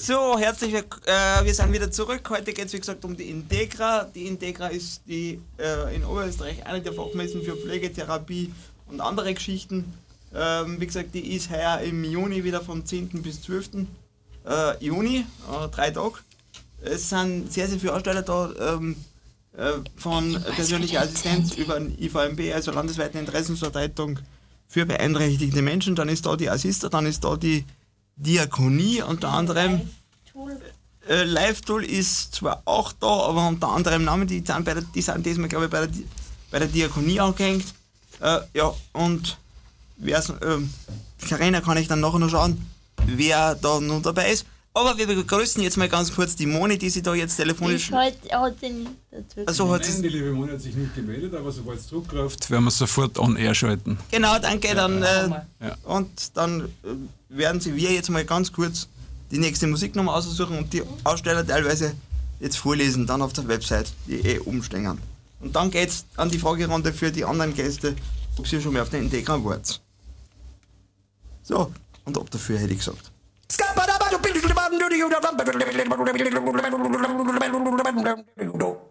So, herzlich willkommen. Wir sind wieder zurück. Heute geht es wie gesagt um die Integra. Die Integra ist die in Oberösterreich eine der Fachmessen für Pflegetherapie und andere Geschichten. Wie gesagt, die ist heuer im Juni wieder vom 10. bis 12. Juni, 3 Tage. Es sind sehr, sehr viele Aussteller da, von persönlicher Assistenz über den IVMB, also landesweiten Interessensvertretung für beeinträchtigte Menschen. Dann ist da die Assista, dann ist da die Diakonie unter anderem. Live-Tool ist zwar auch da, aber unter anderem Namen, die sind diesmal, glaube ich, bei der Diakonie angehängt. Ja, und Karina kann ich dann nachher noch schauen, wer da noch dabei ist. Aber wir begrüßen jetzt mal ganz kurz die Moni, die sie da jetzt telefonisch... Hat sie nicht dazu. Also Nein, die liebe Moni hat sich nicht gemeldet, aber sobald es zurückläuft, werden wir sofort on air schalten. Genau, danke. Dann, Ja. Und dann werden wir jetzt mal ganz kurz die nächste Musiknummer aussuchen und die Aussteller teilweise jetzt vorlesen, dann auf der Website, die umstehen. Und dann geht's an die Fragerunde für die anderen Gäste, ob sie schon mal auf der Integra waren. So, und ab dafür hätte ich gesagt. Skabba